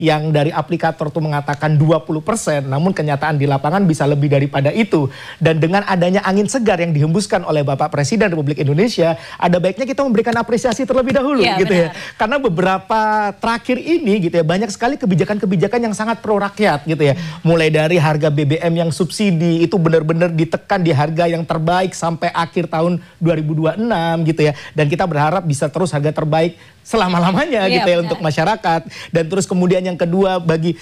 yang dari aplikator tuh mengatakan 20%, namun kenyataan di lapangan bisa lebih daripada itu. Dan dengan adanya angin segar yang dihembuskan oleh Bapak Presiden Republik Indonesia, ada baiknya kita memberikan apresiasi terlebih dahulu gitu ya. Karena beberapa terakhir ini gitu ya, banyak sekali kebijakan-kebijakan yang sangat pro rakyat gitu ya. Mulai dari harga BBM yang subsidi itu benar-benar ditekan di harga yang terbaik sampai akhir tahun 2026 gitu ya. Dan kita berharap bisa terus harga terbaik selama-lamanya gitu ya untuk masyarakat. Dan terus kemudian yang kedua, bagi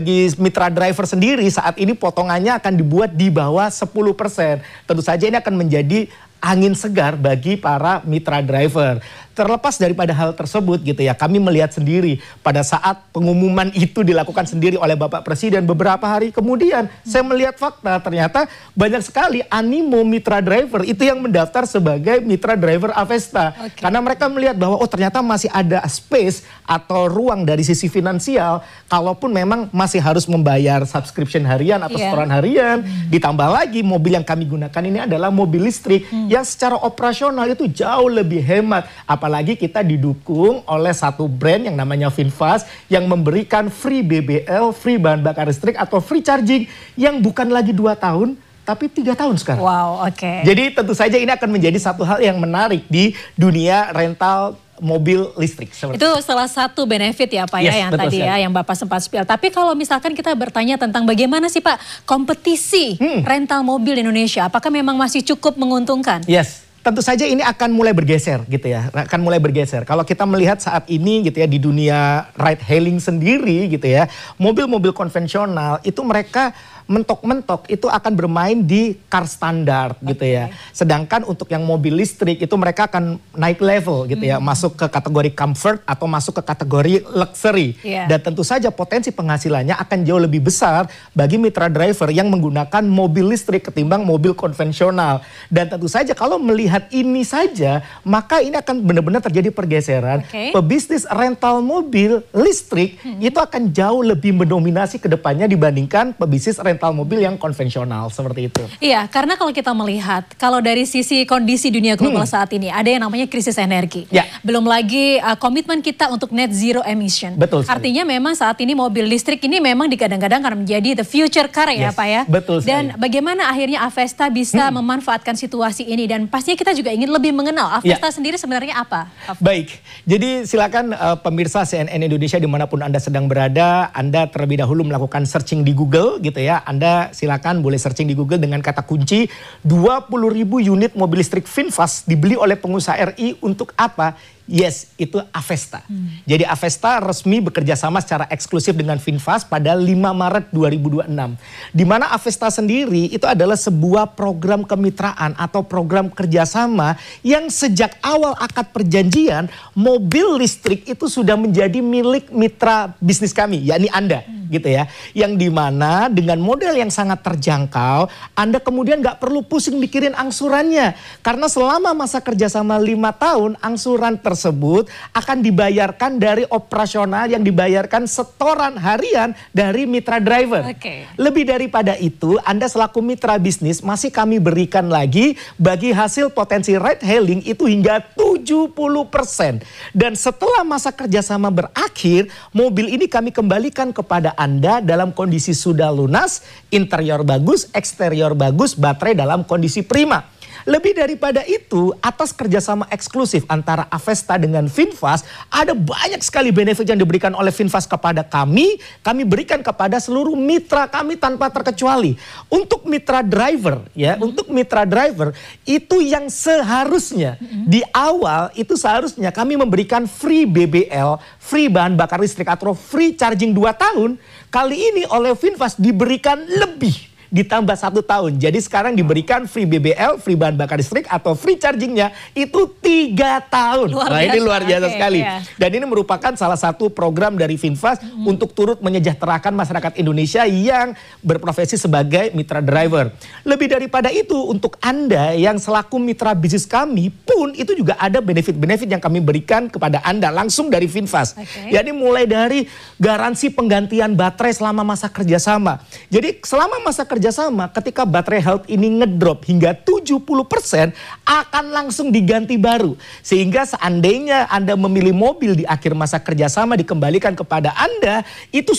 mitra driver sendiri saat ini potongannya akan dibuat di bawah 10%. Tentu saja ini akan menjadi angin segar bagi para mitra driver. Terlepas daripada hal tersebut gitu ya, kami melihat sendiri pada saat pengumuman itu dilakukan sendiri oleh Bapak Presiden beberapa hari kemudian, saya melihat fakta ternyata banyak sekali animo mitra driver itu yang mendaftar sebagai mitra driver Avesta. Karena mereka melihat bahwa oh ternyata masih ada space atau ruang dari sisi finansial, kalaupun memang masih harus membayar subscription harian atau setoran harian, ditambah lagi mobil yang kami gunakan ini adalah mobil listrik yang secara operasional itu jauh lebih hemat. Apalagi kita didukung oleh satu brand yang namanya VinFast yang memberikan free BBL, free bahan bakar listrik atau free charging yang bukan lagi 2 tahun tapi 3 tahun sekarang. Wow, Jadi tentu saja ini akan menjadi satu hal yang menarik di dunia rental mobil listrik. Itu salah satu benefit ya Pak ya yang tadi ya yang Bapak sempat spill. Tapi kalau misalkan kita bertanya tentang bagaimana sih Pak kompetisi rental mobil di Indonesia, apakah memang masih cukup menguntungkan? Tentu saja ini akan mulai bergeser gitu ya, akan mulai bergeser. Kalau kita melihat saat ini gitu ya di dunia ride hailing sendiri gitu ya, mobil-mobil konvensional itu mereka mentok-mentok itu akan bermain di car standar gitu ya. Sedangkan untuk yang mobil listrik itu mereka akan naik level gitu ya, masuk ke kategori comfort atau masuk ke kategori luxury. Dan tentu saja potensi penghasilannya akan jauh lebih besar bagi mitra driver yang menggunakan mobil listrik ketimbang mobil konvensional. Dan tentu saja kalau melihat ini saja, maka ini akan benar-benar terjadi pergeseran. Pebisnis rental mobil listrik itu akan jauh lebih mendominasi ke depannya dibandingkan pebisnis rental mobil yang konvensional seperti itu. Iya, karena kalau kita melihat, kalau dari sisi kondisi dunia global saat ini, ada yang namanya krisis energi. Belum lagi komitmen kita untuk net zero emission. Artinya memang saat ini mobil listrik ini memang digadang-gadang akan menjadi the future car ya Pak ya. Dan bagaimana akhirnya Avesta bisa memanfaatkan situasi ini, dan pastinya kita juga ingin lebih mengenal Avesta sendiri sebenarnya apa? Baik, jadi silakan pemirsa CNN Indonesia dimanapun Anda sedang berada, Anda terlebih dahulu melakukan searching di Google gitu ya. Anda silakan boleh searching di Google dengan kata kunci 20.000 unit mobil listrik VinFast dibeli oleh pengusaha RI untuk apa? Yes, itu Avesta. Jadi Avesta resmi bekerja sama secara eksklusif dengan VinFast pada 5 Maret 2026. Di mana Avesta sendiri itu adalah sebuah program kemitraan atau program kerjasama yang sejak awal akad perjanjian mobil listrik itu sudah menjadi milik mitra bisnis kami, yakni Anda. Gitu ya, yang dimana dengan model yang sangat terjangkau, Anda kemudian nggak perlu pusing mikirin angsurannya, karena selama masa kerjasama 5 tahun, angsuran tersebut akan dibayarkan dari operasional yang dibayarkan setoran harian dari mitra driver. Lebih daripada itu, Anda selaku mitra bisnis masih kami berikan lagi bagi hasil potensi ride hailing itu hingga 70%. Dan setelah masa kerjasama berakhir, mobil ini kami kembalikan kepada Anda dalam kondisi sudah lunas, interior bagus, eksterior bagus, baterai dalam kondisi prima. Lebih daripada itu, atas kerjasama eksklusif antara Avesta dengan VinFast, ada banyak sekali benefit yang diberikan oleh VinFast kepada kami berikan kepada seluruh mitra kami tanpa terkecuali. Untuk mitra driver ya, untuk mitra driver itu yang seharusnya di awal itu seharusnya kami memberikan free BBL, free bahan bakar listrik atau free charging 2 tahun. Kali ini oleh VinFast diberikan lebih, ditambah 1 tahun. Jadi sekarang diberikan free BBL, free bahan bakar listrik atau free chargingnya itu 3 tahun. Ini luar biasa sekali. Dan ini merupakan salah satu program dari VinFast untuk turut menyejahterakan masyarakat Indonesia yang berprofesi sebagai mitra driver. Lebih daripada itu, untuk Anda yang selaku mitra bisnis kami pun itu juga ada benefit-benefit yang kami berikan kepada Anda langsung dari VinFast. Jadi mulai dari garansi penggantian baterai selama masa kerjasama. Jadi selama masa kerjasama, ketika baterai health ini ngedrop hingga 70% akan langsung diganti baru. Sehingga seandainya Anda memilih mobil di akhir masa kerjasama dikembalikan kepada Anda, itu